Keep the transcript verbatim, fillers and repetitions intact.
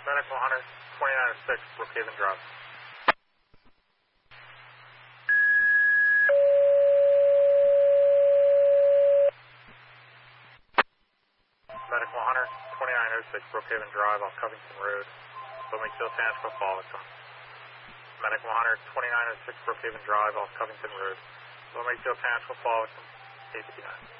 Medic one hundred, twenty-nine oh six, Brookhaven Drive. Medic one hundred, twenty-nine oh six, Brookhaven Drive off Covington Road. Wilmington, Tangipahoa, Fullerton. Medic one hundred, twenty-nine oh six, Brookhaven Drive off Covington Road. Wilmington, Tangipahoa, Fullerton, eight fifty-nine.